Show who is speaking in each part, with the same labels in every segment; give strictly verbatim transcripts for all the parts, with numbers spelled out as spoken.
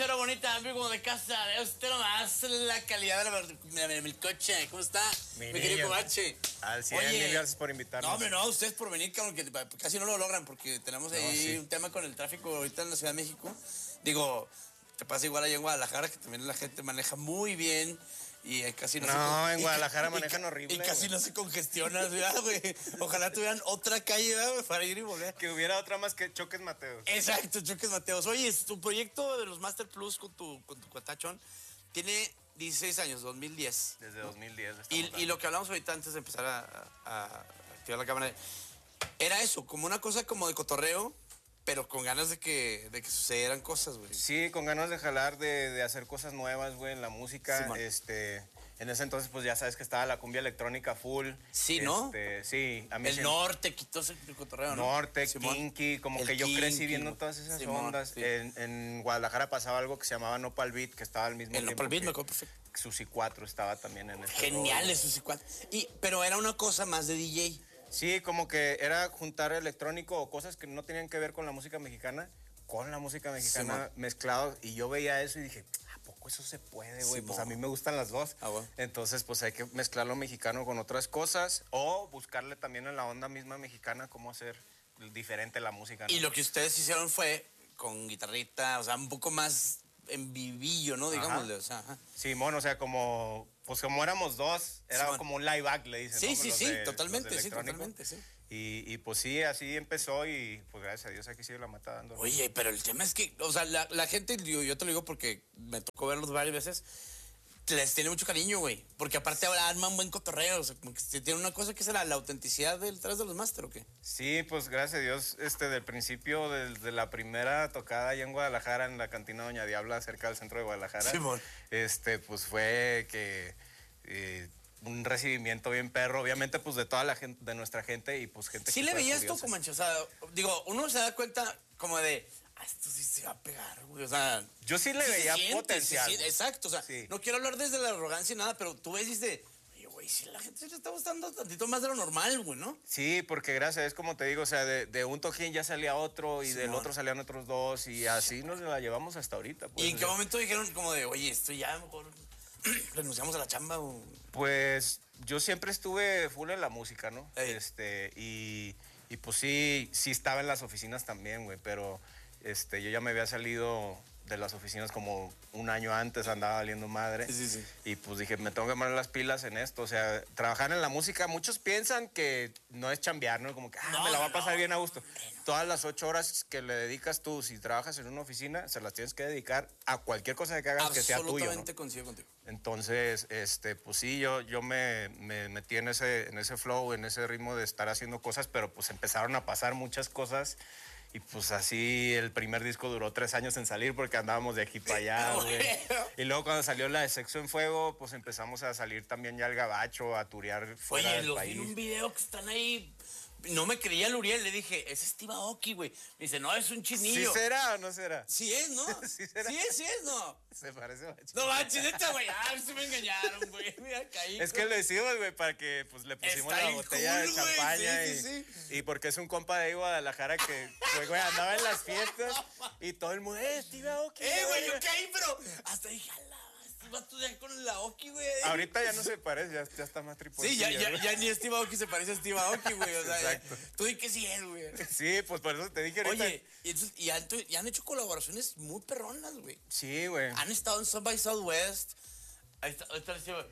Speaker 1: Chora bonita, amigo como de casa. Vea usted nomás la calidad de la, de, de, del coche. ¿Cómo está?
Speaker 2: Mi,
Speaker 1: Mi querido Covache.
Speaker 2: Al cien, mil gracias por invitarnos.
Speaker 1: No, hombre, no, ustedes por venir, cabrón, que casi no lo logran porque tenemos ahí no, sí. un tema con el tráfico ahorita en la Ciudad de México. Digo, te pasa igual allá en Guadalajara, que también la gente maneja muy bien. Y casi no,
Speaker 2: no
Speaker 1: se
Speaker 2: en Guadalajara y, manejan y, horrible.
Speaker 1: Y casi
Speaker 2: güey.
Speaker 1: no se congestiona, güey. Ojalá tuvieran otra calle, güey, para ir y volver.
Speaker 2: Que hubiera otra más que Choques Mateos.
Speaker 1: Exacto, Choques Mateos. Oye, tu proyecto de los Master Plus con tu, con tu cuatachón tiene dieciséis años, dos mil diez.
Speaker 2: Desde dos mil diez.
Speaker 1: Y, y lo que hablamos ahorita antes de empezar a, a, a activar la cámara, era eso, como una cosa como de cotorreo, pero con ganas de que, de que sucedieran cosas, güey.
Speaker 2: Sí, con ganas de jalar, de, de hacer cosas nuevas, güey, en la música. Sí, este, en ese entonces, pues ya sabes que estaba la cumbia electrónica full.
Speaker 1: Sí, ¿no?
Speaker 2: Este, sí.
Speaker 1: A mí el sí, norte quitó ese cotorreo, ¿no?
Speaker 2: Norte, Simón. Kinky, como el que yo kinky, crecí viendo todas esas Simón, ondas. Sí. En, en Guadalajara pasaba algo que se llamaba Nopal Beat, que estaba al mismo
Speaker 1: el
Speaker 2: tiempo.
Speaker 1: El Nopal Beat me acuerdo perfecto.
Speaker 2: Susi cuatro estaba también en ese.
Speaker 1: Genial es Susi cuatro. Y, pero era una cosa más de D J.
Speaker 2: Sí, como que era juntar electrónico o cosas que no tenían que ver con la música mexicana, con la música mexicana sí, mezclados. Y yo veía eso y dije, ¿a poco eso se puede, güey? Sí, pues a mí me gustan las dos.
Speaker 1: Ah, bueno.
Speaker 2: Entonces, pues hay que mezclar lo mexicano con otras cosas o buscarle también en la onda misma mexicana cómo hacer diferente la música, ¿no?
Speaker 1: Y lo que ustedes hicieron fue con guitarrita, o sea, un poco más en vivillo, ¿no? Digámosle, o sea, ajá.
Speaker 2: Simón, o sea, como, pues como éramos dos, era
Speaker 1: Simón.
Speaker 2: Como un live act, le dicen,
Speaker 1: sí,
Speaker 2: ¿no?
Speaker 1: Sí,
Speaker 2: los
Speaker 1: sí,
Speaker 2: de,
Speaker 1: totalmente, sí, totalmente, sí.
Speaker 2: Y, y pues sí, así empezó y pues gracias a Dios aquí sigue la mata dando.
Speaker 1: Oye, pero el tema es que, o sea, la, la gente, yo, yo te lo digo porque me tocó verlos varias veces, les tiene mucho cariño, güey. Porque aparte ahora arman un buen cotorreo, o sea, como que tiene una cosa que es la, la autenticidad detrás de los máster, ¿o qué?
Speaker 2: Sí, pues gracias a Dios, este, del principio, desde la primera tocada allá en Guadalajara, en la cantina Doña Diabla, cerca del centro de Guadalajara,
Speaker 1: sí,
Speaker 2: este, pues fue que... Eh, un recibimiento bien perro, obviamente, pues, de toda la gente, de nuestra gente y, pues, gente
Speaker 1: sí
Speaker 2: que
Speaker 1: le veías
Speaker 2: curiosa.
Speaker 1: tú, como, o sea, digo, uno se da cuenta como de, ah, esto sí se va a pegar, güey, o sea...
Speaker 2: Yo sí le
Speaker 1: sí
Speaker 2: veía
Speaker 1: siente,
Speaker 2: potencial.
Speaker 1: Sí, exacto, o sea,
Speaker 2: sí.
Speaker 1: No quiero hablar desde la arrogancia y nada, pero tú ves y dices, oye, güey, si la gente se le está gustando tantito más de lo normal, güey, ¿no?
Speaker 2: Sí, porque gracias, es como te digo, o sea, de, de un toquín ya salía otro y sí, del no. otro salían otros dos y así nos la llevamos hasta ahorita. Pues,
Speaker 1: ¿y en qué momento dijeron como de, oye, esto ya mejor... renunciamos a la chamba o...
Speaker 2: Pues yo siempre estuve full en la música, ¿no?
Speaker 1: Hey.
Speaker 2: Este, y, y pues sí, sí estaba en las oficinas también, güey, pero este, yo ya me había salido de las oficinas como un año antes, andaba valiendo madre.
Speaker 1: Sí, sí, sí.
Speaker 2: Y pues dije, me tengo que poner las pilas en esto, o sea, trabajar en la música, muchos piensan que no es chambear, ¿no? Como que, ah, no, me la va a pasar no, bien a gusto. No. Todas las ocho horas que le dedicas tú, si trabajas en una oficina, se las tienes que dedicar a cualquier cosa que hagas que sea tuyo, ¿no?
Speaker 1: Absolutamente coincido contigo.
Speaker 2: Entonces, este, pues sí, yo, yo me, me metí en ese, en ese flow, en ese ritmo de estar haciendo cosas, pero pues empezaron a pasar muchas cosas. Y pues así el primer disco duró tres años en salir porque andábamos de aquí para allá, güey. Y luego cuando salió la de Sexo en Fuego, pues empezamos a salir también ya al gabacho, a turear fuera
Speaker 1: Oye,
Speaker 2: del
Speaker 1: los
Speaker 2: país.
Speaker 1: vi en un video que están ahí... No me creía el Uriel, le dije, es Steve Aoki, güey. Me dice, no, es un chinillo.
Speaker 2: ¿Sí será o no será?
Speaker 1: Sí es, ¿no?
Speaker 2: ¿Sí será?
Speaker 1: Sí es, sí es, ¿no?
Speaker 2: Se parece machín.
Speaker 1: No manches, neta, güey. Ah, se me engañaron, güey. Mira, caí.
Speaker 2: Es que lo hicimos, güey, para que pues le pusimos
Speaker 1: Está
Speaker 2: la botella
Speaker 1: cool,
Speaker 2: de champaña.
Speaker 1: sí,
Speaker 2: y,
Speaker 1: sí, sí.
Speaker 2: y porque es un compa de Guadalajara que, pues, güey, andaba en las fiestas y todo el mundo, eh, Steve Aoki.
Speaker 1: Eh, güey, yo caí, pero hasta dije, ala. Va tú ya con la Aoki, güey.
Speaker 2: Ahorita ya no se parece, ya, ya está más triple.
Speaker 1: Sí, ya, ya, ya ni Steve Aoki se parece a Steve Aoki, güey. O sea,
Speaker 2: exacto.
Speaker 1: Ya, tú di que sí es, güey.
Speaker 2: Sí, pues por eso te dije ahorita.
Speaker 1: Oye, y, entonces, y, han, y han hecho colaboraciones muy perronas, güey.
Speaker 2: Sí, güey.
Speaker 1: Han estado en South by Southwest. Ahí está, ahí está, Steve.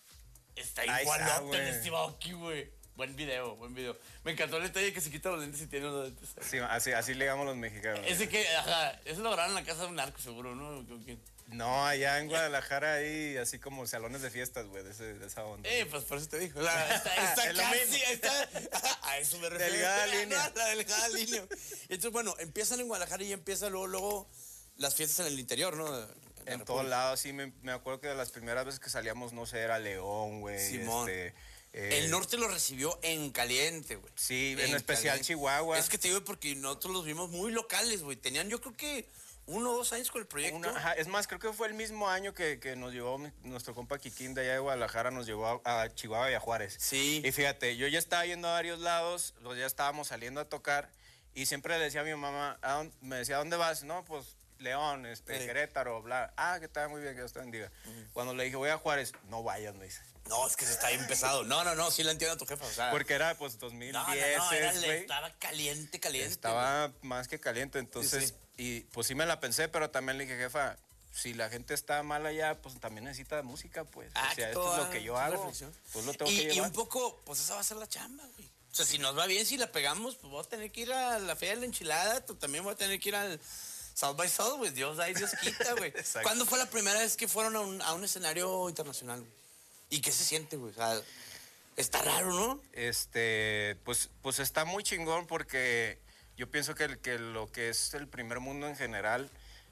Speaker 1: Está igualote el Steve Aoki, güey. Buen video, buen video. Me encantó el detalle que se quita los lentes y tiene los lentes.
Speaker 2: Sí, así, así le llamamos los mexicanos.
Speaker 1: Ese que, ajá, eso lo grabaron en la casa de un narco, seguro, ¿no? ¿Con quién?
Speaker 2: No, allá en Guadalajara hay así como salones de fiestas, güey, de, ese, de esa onda.
Speaker 1: Eh, pues por eso te digo. La, está está casi, está, a eso me refiero.
Speaker 2: Delgada línea.
Speaker 1: No, la delgada línea. Entonces, bueno, empiezan en Guadalajara y empieza luego, luego las fiestas en el interior, ¿no? En,
Speaker 2: en todos lados, sí. Me, me acuerdo que de las primeras veces que salíamos, no sé, era León, güey.
Speaker 1: Simón.
Speaker 2: Este,
Speaker 1: eh, el norte lo recibió en caliente, güey.
Speaker 2: Sí, en, en especial caliente. Chihuahua.
Speaker 1: Es que te digo porque nosotros los vimos muy locales, güey. Tenían, yo creo que uno o dos años con el proyecto.
Speaker 2: Una, ajá, es más, creo que fue el mismo año que, que nos llevó nuestro compa Kikín de allá de Guadalajara, nos llevó a, a Chihuahua y a Juárez.
Speaker 1: Sí.
Speaker 2: Y fíjate, yo ya estaba yendo a varios lados, los ya estábamos saliendo a tocar y siempre le decía a mi mamá, ¿a dónde? Me decía, ¿a dónde vas? No, pues León, este,
Speaker 1: Sí.
Speaker 2: Querétaro, bla. Ah, que tal, muy bien, que Dios te bendiga. Cuando le dije, voy a Juárez, no vayas, me dice.
Speaker 1: No, es que se está bien pesado. No, no, no, sí la entiendo a tu jefa. O sea,
Speaker 2: Porque era, pues, dos mil
Speaker 1: no, no,
Speaker 2: diez,
Speaker 1: no, era, le-
Speaker 2: güey.
Speaker 1: estaba caliente, caliente.
Speaker 2: Estaba más que caliente, entonces,
Speaker 1: Sí,
Speaker 2: y pues sí me la pensé, pero también le dije, jefa, si la gente está mal allá, pues también necesita música, pues.
Speaker 1: Ah,
Speaker 2: o sea,
Speaker 1: que
Speaker 2: esto es
Speaker 1: toda-
Speaker 2: lo que yo
Speaker 1: toda
Speaker 2: hago,
Speaker 1: reflexión.
Speaker 2: pues lo tengo
Speaker 1: y,
Speaker 2: que
Speaker 1: y
Speaker 2: llevar.
Speaker 1: un poco, pues esa va a ser la chamba, güey. O sea, si nos va bien, si la pegamos, pues vamos a tener que ir a la Feria de la Enchilada, tú también voy a tener que ir al South by South, güey. Dios da y Dios quita, güey.
Speaker 2: Exacto.
Speaker 1: ¿Cuándo fue la primera vez que fueron a un, a un escenario internacional, güey? ¿Y qué se siente, güey? O sea, está raro, ¿no?
Speaker 2: Este, pues, pues está muy chingón porque yo pienso que, el- que lo que es el primer mundo en general,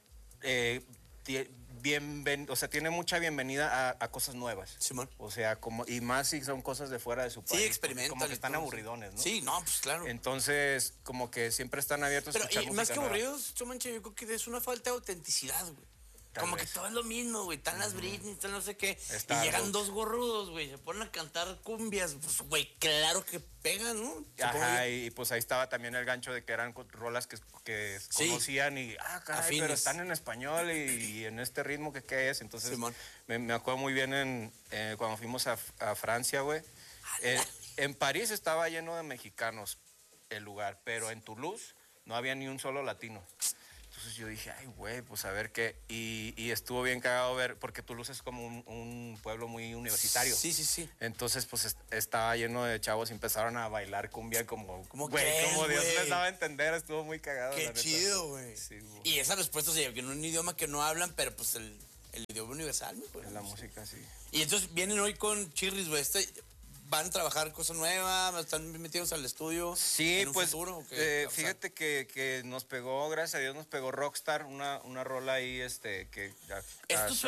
Speaker 2: eh, tie- bienven- o sea, tiene mucha bienvenida a, a cosas nuevas.
Speaker 1: Simón.
Speaker 2: O sea, como, y más si son cosas de fuera de su país.
Speaker 1: Sí, experimentan.
Speaker 2: Como que
Speaker 1: y
Speaker 2: están
Speaker 1: todo,
Speaker 2: aburridones, ¿no?
Speaker 1: Sí, no, pues claro.
Speaker 2: Entonces, como que siempre están abiertos
Speaker 1: Pero
Speaker 2: a escuchar
Speaker 1: y
Speaker 2: música
Speaker 1: más que
Speaker 2: nueva.
Speaker 1: aburridos, Chumancha, yo creo que es una falta de autenticidad, güey.
Speaker 2: Tal
Speaker 1: Como
Speaker 2: vez.
Speaker 1: que todo es lo mismo, güey. Están las Britney, están no sé qué.
Speaker 2: Está
Speaker 1: y llegan
Speaker 2: algo.
Speaker 1: dos gorrudos, güey. Se ponen a cantar cumbias. Pues, güey, claro que pegan, ¿no? Supongo
Speaker 2: Ajá,
Speaker 1: yo.
Speaker 2: y pues ahí estaba también el gancho de que eran co- rolas que, que
Speaker 1: Sí.
Speaker 2: conocían y, ah, caray,
Speaker 1: Afines.
Speaker 2: pero están en español y, y en este ritmo que qué es. Entonces,
Speaker 1: Simón.
Speaker 2: me, me acuerdo muy bien en, eh, cuando fuimos a, a Francia, güey. Eh, en París estaba lleno de mexicanos el lugar, pero en Toulouse no había ni un solo latino. Entonces yo dije, ay, güey, pues a ver qué. Y, y estuvo bien cagado ver, porque Toulouse es como un, un pueblo muy universitario.
Speaker 1: Sí, sí, sí.
Speaker 2: Entonces, pues est- estaba lleno de chavos y empezaron a bailar cumbia como,
Speaker 1: ¿Cómo
Speaker 2: güey,
Speaker 1: crees,
Speaker 2: como Dios
Speaker 1: güey?
Speaker 2: les daba a entender, estuvo muy cagado. la
Speaker 1: Qué
Speaker 2: neta.
Speaker 1: chido, güey.
Speaker 2: Sí, güey.
Speaker 1: Y esa respuesta se lleva en un idioma que no hablan, pero pues el, el idioma universal, güey.
Speaker 2: En la música, sí.
Speaker 1: Y entonces vienen hoy con Chirris, güey. Este, ¿van a trabajar cosa nueva? ¿Están metidos al estudio?
Speaker 2: Sí,
Speaker 1: en un
Speaker 2: pues,
Speaker 1: futuro, o qué?
Speaker 2: eh,
Speaker 1: O sea,
Speaker 2: fíjate que, que nos pegó, gracias a Dios, nos pegó Rockstar, una, una rola ahí, este, que... a-
Speaker 1: Esto
Speaker 2: a-
Speaker 1: suena